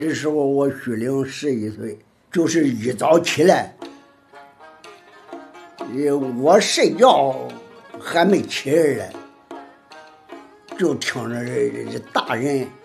这时候我虚龄11岁，就是一早起来，我睡觉还没起来，就听着这大人